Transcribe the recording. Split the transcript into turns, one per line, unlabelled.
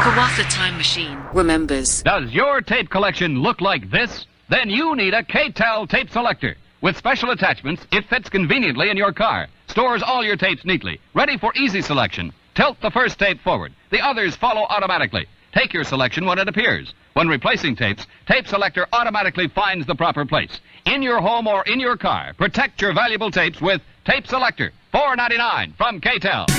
Kawasa Time Machine remembers.
Does your tape collection look like this? Then you need a K-Tel tape selector. With special attachments, it fits conveniently in your car, stores all your tapes neatly, ready for easy selection. Tilt the first tape forward. The others follow automatically. Take your selection when it appears. When replacing tapes, Tape Selector automatically finds the proper place. In your home or in your car, protect your valuable tapes with Tape Selector. $4.99 from K-Tel.